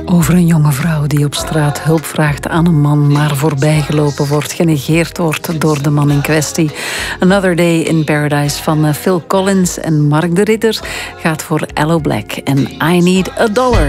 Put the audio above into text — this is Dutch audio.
Over een jonge vrouw die op straat hulp vraagt aan een man, maar voorbijgelopen wordt, genegeerd wordt door de man in kwestie. Another Day in Paradise van Phil Collins en Mark de Ridder gaat voor Aloe Blacc en I Need $1.